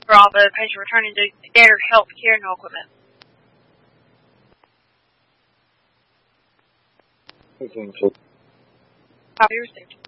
Bravo, patient returning to Air Health Care, no equipment. Copy received.